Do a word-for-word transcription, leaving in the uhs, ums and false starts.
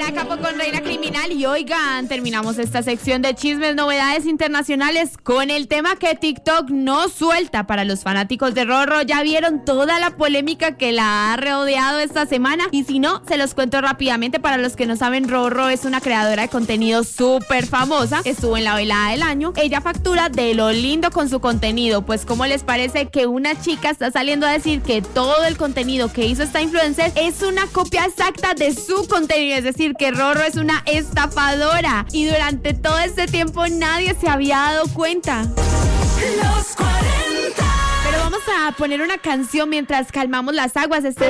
Sabrina Capo con Reina Criminal. Y oigan, terminamos esta sección de chismes, novedades internacionales con el tema que TikTok no suelta para los fanáticos de Rorro. Ya vieron toda la polémica que la ha rodeado esta semana. Y si no, se los cuento rápidamente. Para los que no saben, Rorro es una creadora de contenido súper famosa. Estuvo en la velada del año. Ella factura de lo lindo con su contenido. Pues, ¿cómo les parece que una chica está saliendo a decir que todo el contenido que hizo esta influencer es una copia exacta de su contenido? Es decir, que Rorro es una estafadora. Y durante todo este tiempo nadie se había dado cuenta. Los cuarenta. Pero vamos a poner una canción mientras calmamos las aguas. Este